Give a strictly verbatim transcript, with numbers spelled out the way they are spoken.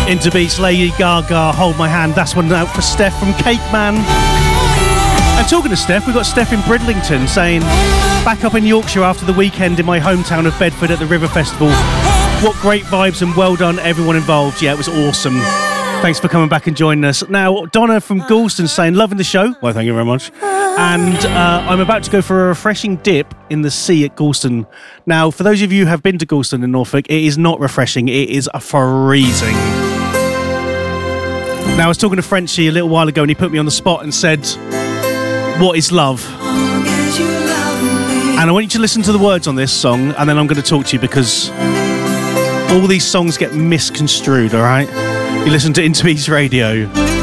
Into Beats, Lady Gaga, Hold My Hand. That's one out for Steph from Cake Man. And talking to Steph, we've got Steph in Bridlington saying, back up in Yorkshire after the weekend in my hometown of Bedford at the River Festival. What great vibes and well done everyone involved. Yeah, it was awesome. Thanks for coming back and joining us. Now, Donna from Galston saying, loving the show. Well, thank you very much. And uh, I'm about to go for a refreshing dip in the sea at Galston. Now, for those of you who have been to Galston in Norfolk, it is not refreshing. It is freezing. Now, I was talking to Frenchie a little while ago and he put me on the spot and said, what is love? And I want you to listen to the words on this song and then I'm going to talk to you because all these songs get misconstrued, all right? You listen to Interbeats Radio.